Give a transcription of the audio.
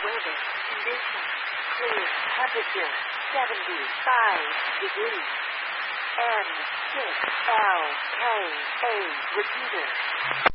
weather conditions. Clear. Temperature 75 degrees. N6LKA. Repeater.